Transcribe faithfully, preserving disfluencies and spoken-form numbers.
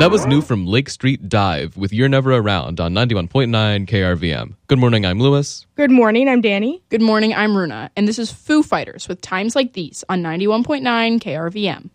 That was new from Lake Street Dive with You're Never Around on ninety-one point nine K R V M. Good morning, I'm Lewis. Good morning, I'm Danny. Good morning, I'm Runa, and this is Foo Fighters with Times Like These on ninety-one point nine K R V M.